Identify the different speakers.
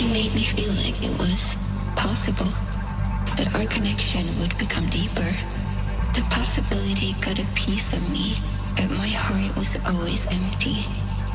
Speaker 1: He made me feel like it was possible, that our connection would become deeper. The possibility got a piece of me, but my heart was always empty.